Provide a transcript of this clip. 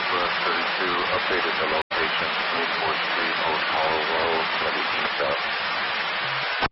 West 32 updated the location, 24th Street, Old Hollow Road, 17 South.